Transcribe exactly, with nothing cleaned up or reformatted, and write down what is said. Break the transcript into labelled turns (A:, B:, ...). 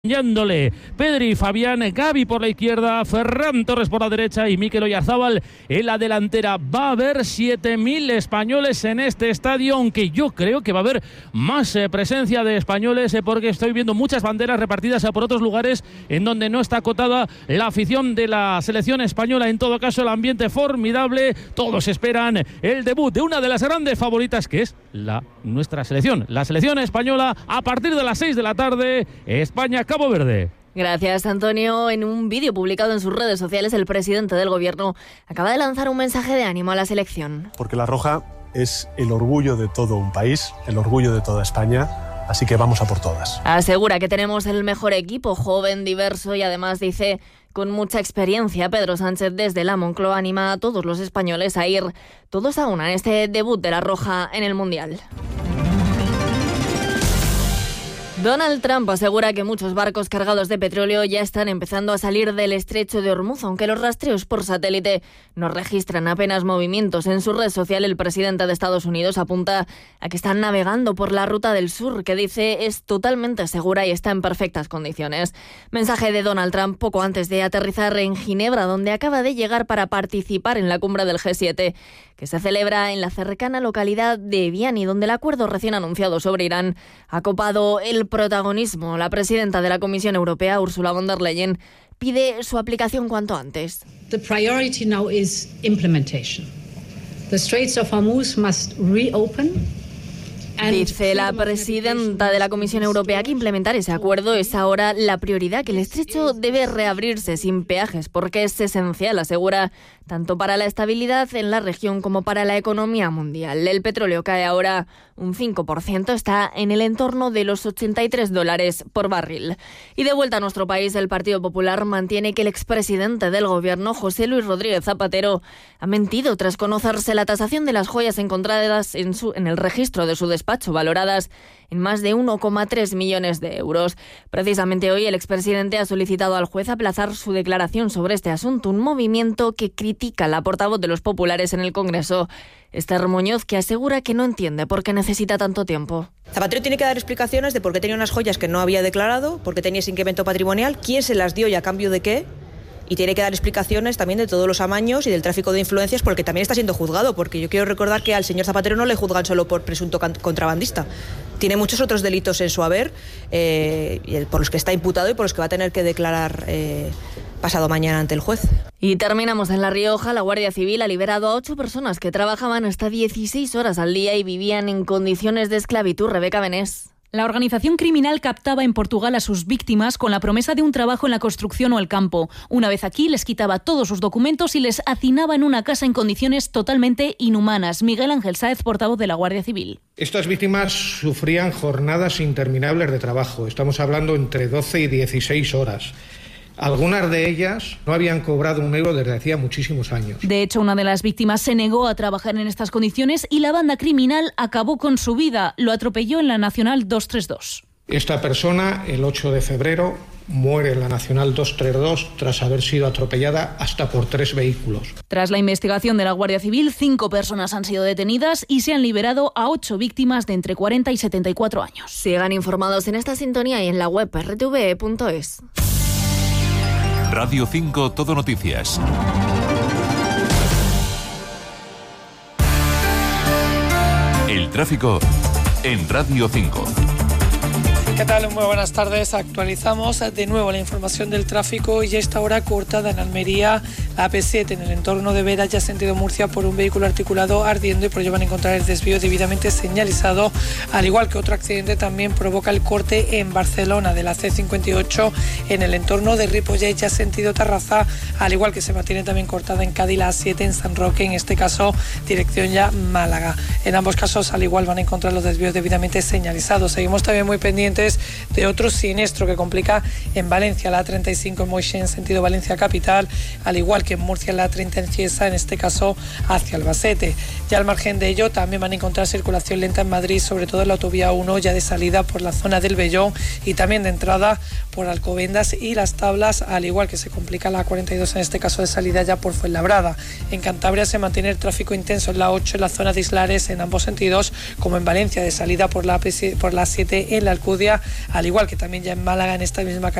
A: Yándole Pedri, Fabián, Gavi por la izquierda, Ferran Torres por la derecha y Mikel Oyarzabal en la delantera. Va a haber siete mil españoles en este estadio, aunque yo creo que va a haber más eh, presencia de españoles eh, porque estoy viendo muchas banderas repartidas eh, por otros lugares en donde no está acotada la afición de la selección española. En todo caso, el ambiente formidable, todos esperan el debut de una de las grandes favoritas, que es la nuestra selección, la selección española, a partir de las seis de la tarde, España Cabo Verde.
B: Gracias, Antonio. En un vídeo publicado en sus redes sociales, el presidente del gobierno acaba de lanzar un mensaje de ánimo a la selección.
C: Porque la roja es el orgullo de todo un país, el orgullo de toda España, así que vamos a por todas.
B: Asegura que tenemos el mejor equipo, joven, diverso y además dice con mucha experiencia. Pedro Sánchez desde la Moncloa anima a todos los españoles a ir todos a una en este debut de la roja en el Mundial. Donald Trump asegura que muchos barcos cargados de petróleo ya están empezando a salir del estrecho de Hormuz, aunque los rastreos por satélite no registran apenas movimientos. En su red social, el presidente de Estados Unidos apunta a que están navegando por la ruta del sur, que dice es totalmente segura y está en perfectas condiciones. Mensaje de Donald Trump poco antes de aterrizar en Ginebra, donde acaba de llegar para participar en la cumbre del G siete, que se celebra en la cercana localidad de Viani, donde el acuerdo recién anunciado sobre Irán ha copado el protagonismo. La presidenta de la Comisión Europea, Ursula von der Leyen, pide su aplicación cuanto antes.
D: The priority now is implementation. The Straits of Hormuz must reopen.
B: Dice la presidenta de la Comisión Europea que implementar ese acuerdo es ahora la prioridad, que el estrecho debe reabrirse sin peajes porque es esencial, asegura, tanto para la estabilidad en la región como para la economía mundial. El petróleo cae ahora un cinco por ciento, está en el entorno de los ochenta y tres dólares por barril. Y de vuelta a nuestro país, el Partido Popular mantiene que el expresidente del gobierno, José Luis Rodríguez Zapatero, ha mentido tras conocerse la tasación de las joyas encontradas en, su, en el registro de su despacho, valoradas en más de uno coma tres millones de euros. Precisamente hoy el expresidente ha solicitado al juez aplazar su declaración sobre este asunto, un movimiento que critica la portavoz de los populares en el Congreso, Esther Muñoz, que asegura que no entiende por qué necesita tanto tiempo.
E: Zapatero tiene que dar explicaciones de por qué tenía unas joyas que no había declarado, por qué tenía ese incremento patrimonial, quién se las dio y a cambio de qué. Y tiene que dar explicaciones también de todos los amaños y del tráfico de influencias, porque también está siendo juzgado, porque yo quiero recordar que al señor Zapatero no le juzgan solo por presunto contrabandista. Tiene muchos otros delitos en su haber, eh, por los que está imputado y por los que va a tener que declarar eh, pasado mañana ante el juez.
B: Y terminamos en La Rioja. La Guardia Civil ha liberado a ocho personas que trabajaban hasta dieciséis horas al día y vivían en condiciones de esclavitud. Rebeca Benés.
F: La organización criminal captaba en Portugal a sus víctimas con la promesa de un trabajo en la construcción o el campo. Una vez aquí, les quitaba todos sus documentos y les hacinaba en una casa en condiciones totalmente inhumanas. Miguel Ángel Sáez, portavoz de la Guardia Civil.
G: Estas víctimas sufrían jornadas interminables de trabajo. Estamos hablando entre doce y dieciséis horas. Algunas de ellas no habían cobrado un euro desde hacía muchísimos años.
F: De hecho, una de las víctimas se negó a trabajar en estas condiciones y la banda criminal acabó con su vida. Lo atropelló en la Nacional doscientos treinta y dos.
G: Esta persona, el ocho de febrero, muere en la Nacional doscientos treinta y dos tras haber sido atropellada hasta por tres vehículos.
F: Tras la investigación de la Guardia Civil, cinco personas han sido detenidas y se han liberado a ocho víctimas de entre cuarenta y setenta y cuatro años.
B: Sigan informados en esta sintonía y en la web erre te ve punto es.
H: Radio cinco Todo Noticias. El tráfico en Radio cinco.
I: ¿Qué tal? Muy buenas tardes. Actualizamos de nuevo la información del tráfico y a esta hora cortada en Almería, la A P siete en el entorno de Vera, ya sentido Murcia, por un vehículo articulado ardiendo y por ello van a encontrar el desvío debidamente señalizado, al igual que otro accidente también provoca el corte en Barcelona de la C cincuenta y ocho en el entorno de Ripollet, ya sentido Tarrasa, al igual que se mantiene también cortada en Cádiz la A siete en San Roque, en este caso dirección ya Málaga. En ambos casos al igual van a encontrar los desvíos debidamente señalizados. Seguimos también muy pendientes de otro siniestro que complica en Valencia, la A treinta y cinco en Moixent, sentido Valencia capital, al igual que en Murcia, la A treinta en Cieza, en este caso hacia Albacete. Ya al margen de ello, también van a encontrar circulación lenta en Madrid, sobre todo en la autovía uno, ya de salida por la zona del Vellón y también de entrada por Alcobendas y Las Tablas, al igual que se complica la cuarenta y dos en este caso de salida ya por Fuenlabrada. En Cantabria se mantiene el tráfico intenso en la ocho en la zona de Islares en ambos sentidos, como en Valencia de salida por la, por la siete en la Alcudia, al igual que también ya en Málaga en esta misma